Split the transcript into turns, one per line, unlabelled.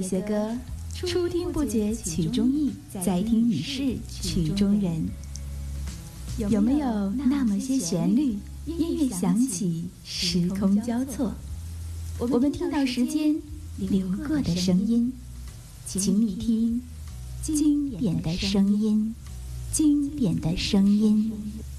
些歌，初听不觉曲中意，再听已是曲中人。有没有那么些旋律，音乐响起，时空交错，我们听到时间流过的声音，请你听经典的声音，经典的声音。